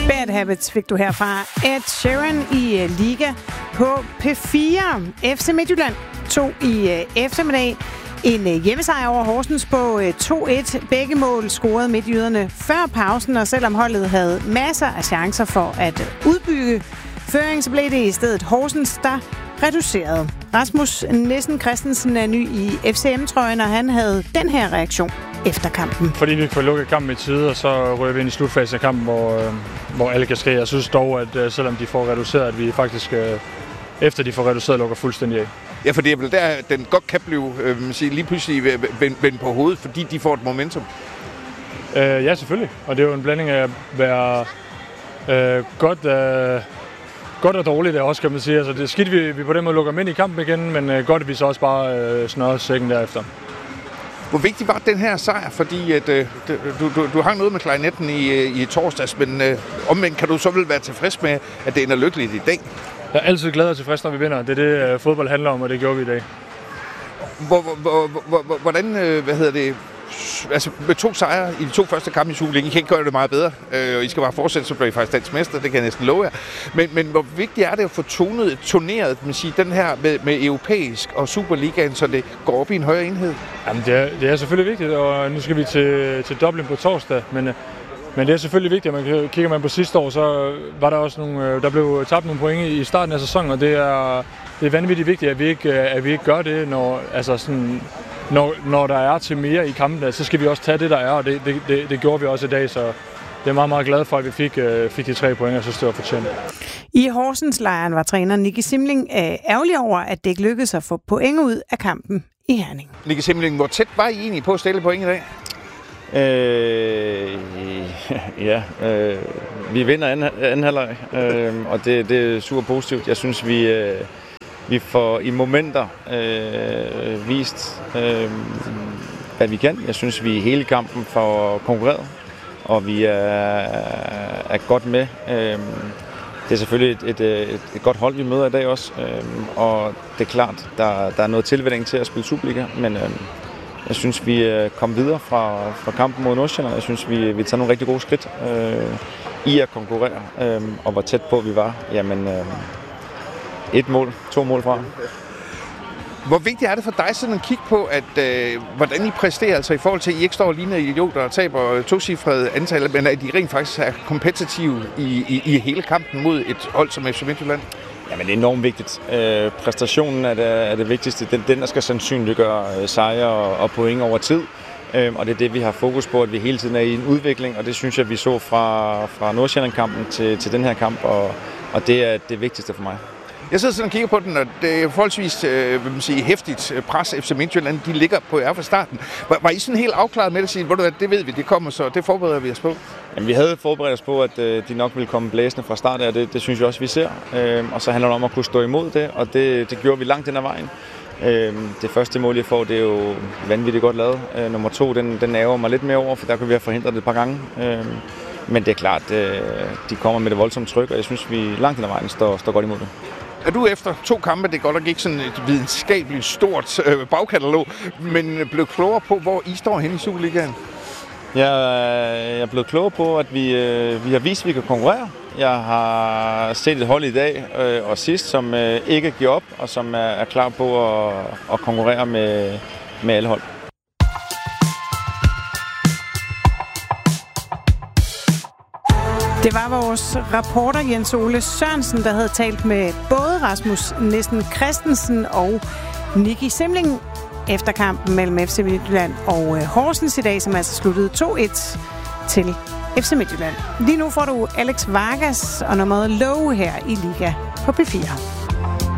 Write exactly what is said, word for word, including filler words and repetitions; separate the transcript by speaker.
Speaker 1: Bad Habits fik du herfra. Ed Sheeran i uh, Liga på P fire. F C Midtjylland tog i uh, eftermiddag en uh, hjemmesejr over Horsens på uh, to et. Begge mål scorede midtjyderne før pausen, og selvom holdet havde masser af chancer for at udbygge føring, så blev det i stedet Horsens, der reducerede. Rasmus Nissen Christensen er ny i F C M-trøjen, og han havde den her reaktion efter kampen.
Speaker 2: Fordi vi får lukket kampen i tide, og så rører vi ind i slutfasen af kampen, hvor, øh, hvor alle kan ske. Jeg synes dog, at øh, selvom de får reduceret, at vi faktisk, øh, efter de får reduceret, lukker fuldstændig af.
Speaker 3: Ja, for det er vel der, den godt kan blive øh, sige, lige pludselig vendt vend på hovedet, fordi de får et momentum.
Speaker 2: Øh, ja, selvfølgelig. Og det er jo en blanding af at være øh, godt, øh, godt og dårligt også, kan man sige. Altså, det er skidt, vi, vi på den måde lukker dem ind i kampen igen, men øh, godt, at vi så også bare øh, snører sækken derefter.
Speaker 3: Hvor vigtig var den her sejr? Fordi at, øh, du, du, du hang noget med klarinetten i, i torsdags, men øh, omvendt kan du så vel være tilfreds med, at det ender lykkeligt i dag?
Speaker 2: Jeg er altid glad og tilfreds, når vi vinder. Det er det, øh, fodbold handler om, og det gjorde vi i dag.
Speaker 3: Hvor, hvor, hvor, hvor, hvordan, øh, hvad hedder det, altså med to sejre i de to første kampe i Superligaen, I kan ikke gøre det meget bedre, øh, og I skal bare fortsætte, så bliver I faktisk dansk mester, det kan jeg næsten love jer. Men, men hvor vigtigt er det at få tonet, turneret man siger, den her med, med europæisk og Superligaen, så det går op i en højere enhed?
Speaker 2: Jamen, det er, det er selvfølgelig vigtigt, og nu skal vi til, til Dublin på torsdag, men, men det er selvfølgelig vigtigt. Man kigger man på sidste år, så var der også nogle, der blev tabt nogle point i starten af sæsonen, og det er, det er vanvittigt vigtigt, at vi ikke, at vi ikke gør det, når, altså sådan, når, når der er til mere i kampen, så skal vi også tage det, der er, og det, det, det, det gjorde vi også i dag, så det er meget, meget glad for, at vi fik, fik de tre point, og så stod fortjent.
Speaker 1: I Horsens-lejren var træner Nicky Simling ærgerlig over, at det ikke lykkedes at få point ud af kampen i Herning.
Speaker 3: Nicky Simling, hvor tæt var I egentlig på at stille point i dag?
Speaker 4: Øh, ja, øh, vi vinder anden, anden halvleg, øh, og det, det er super positivt. Jeg synes, vi, øh, vi får i momenter øh, vist, øh, hvad vi kan. Jeg synes, vi hele kampen får konkurreret, og vi er, er godt med. Øh, det er selvfølgelig et, et, et, et godt hold, vi møder i dag også, øh, og det er klart, der, der er noget tilvænning til at spille Superliga, men øh, jeg synes, vi kom videre fra, fra kampen mod Nordsjælland. Jeg synes, vi, vi tager nogle rigtig gode skridt øh, i at konkurrere, øh, og hvor tæt på vi var. Jamen, øh, et mål, to mål fra.
Speaker 3: Hvor vigtigt er det for dig sådan at kigge på, at øh, hvordan I præsterer, altså i forhold til, at I ikke står og ligner idioter og taber tocifrede antal, men at I rent faktisk er kompetitive i, i, i hele kampen mod et hold som F C Midtjylland?
Speaker 4: Jamen, det er enormt vigtigt. Øh, præstationen er det, er det vigtigste. Den, den der skal sandsynliggøre øh, sejre og, og point over tid. Øh, og det er det, vi har fokus på, at vi hele tiden er i en udvikling. Og det synes jeg, vi så fra, fra Nordsjælland-kampen til, til den her kamp. Og, og det er det vigtigste for mig.
Speaker 3: Jeg sidder sådan og kigger på den, og det er forholdsvis øh, vil man sige, hæftigt pres. F C Midtjylland, de ligger på jer fra starten. Var, var I sådan helt afklaret med at sige, hvor det ved vi, det kommer, så det forbereder vi os på?
Speaker 4: Jamen, vi havde forberedt os på, at øh, de nok ville komme blæsende fra start af, og det, det synes jeg også, vi ser. Øh, og så handler det om at kunne stå imod det, og det, det gjorde vi langt hen ad vejen. Øh, det første mål, jeg får, det er jo vanvittigt godt lavet. Øh, nummer to, den, den ærger mig lidt mere over, for der kunne vi have forhindret det et par gange. Øh, men det er klart, øh, de kommer med det voldsomme tryk, og jeg synes, vi langt hen ad vejen står, står godt imod det.
Speaker 3: Er du efter to kampe, det er godt nok ikke sådan et videnskabeligt stort øh, bagkatalog, men blev klogere på, hvor I står hen i Superligaen?
Speaker 4: Jeg er blevet klogere på, at vi, øh, vi har vist, at vi kan konkurrere. Jeg har set et hold i dag øh, og sidst, som øh, ikke giver op, og som er, er klar på at, at konkurrere med, med alle hold.
Speaker 1: Det var vores reporter Jens Ole Sørensen, der havde talt med både Rasmus Nissen Christensen og Nicky Simling efter kampen mellem F C Midtjylland og Horsens i dag, som altså sluttede to et til F C Midtjylland. Lige nu får du Alex Vargas og nummeret Low her i Liga på P fire.